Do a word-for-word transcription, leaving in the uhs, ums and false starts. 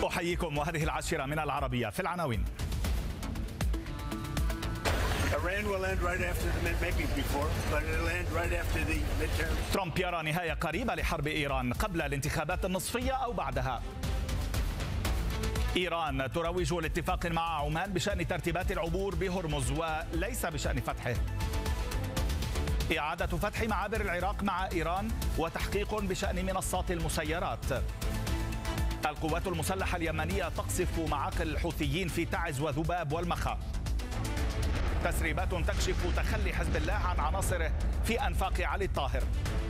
أحييكم وهذه العاشرة من العربية. في العناوين: ترامب يرى نهاية قريبة لحرب إيران قبل الانتخابات النصفية أو بعدها. إيران تروج لاتفاق مع عمان بشأن ترتيبات العبور بهرمز وليس بشأن فتحه. إعادة فتح معابر العراق مع إيران وتحقيق بشأن منصات المسيرات. القوات المسلحة اليمنية تقصف معاقل الحوثيين في تعز وذباب والمخا. تسريبات تكشف تخلي حزب الله عن عناصره في أنفاق علي الطاهر.